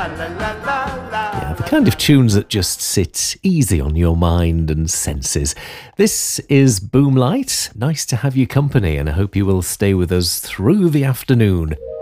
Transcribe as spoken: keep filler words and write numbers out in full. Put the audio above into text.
Yeah, the kind of tunes that just sit easy on your mind and senses. This is Boomlight. Nice to have you company, and I hope you will stay with us through the afternoon.